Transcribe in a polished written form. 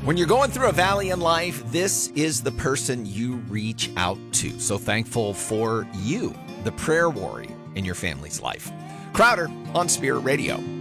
When you're going through a valley in life, this is the person you reach out to. So thankful for you, the prayer warrior in your family's life. Crowder on Spirit Radio.